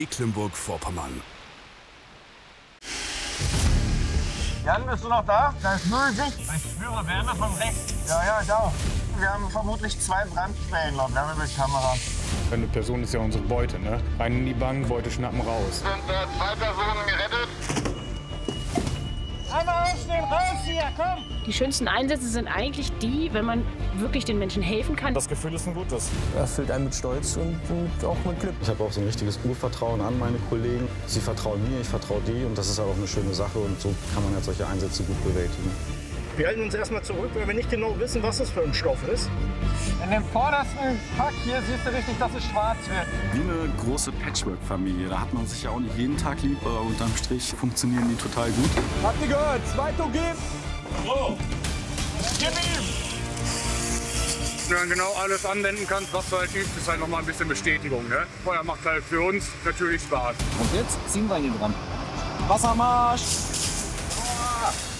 Mecklenburg-Vorpommern. Jan, bist du noch da? Da ist null Sicht. Ich spüre Wärme von rechts. Ja, ich auch. Wir haben vermutlich 2 Brandquellen laut Wärmebildkamera. Eine Person ist ja unsere Beute, ne? Rein in die Bank, Beute schnappen, raus. Sind 2 Personen gerettet. Einmal aufstehen, raus hier, komm! Die schönsten Einsätze sind eigentlich die, wenn man wirklich den Menschen helfen kann. Das Gefühl ist ein gutes. Erfüllt einen mit Stolz und auch mit Glück. Ich habe auch so ein richtiges Urvertrauen an meine Kollegen. Sie vertrauen mir, ich vertraue die und das ist auch eine schöne Sache und so kann man halt solche Einsätze gut bewältigen. Wir halten uns erstmal zurück, weil wir nicht genau wissen, was das für ein Stoff ist. In dem vordersten Pack hier siehst du richtig, dass es schwarz wird. Wie eine große Patchwork-Familie. Da hat man sich ja auch nicht jeden Tag lieb, aber unterm Strich funktionieren die total gut. Habt ihr gehört? Zweiter geht! So, gib ihm! Wenn du dann genau alles anwenden kannst, was du halt liebst, ist halt nochmal ein bisschen Bestätigung. Ne? Feuer macht halt für uns natürlich Spaß. Und jetzt ziehen wir hier dran. Wassermarsch!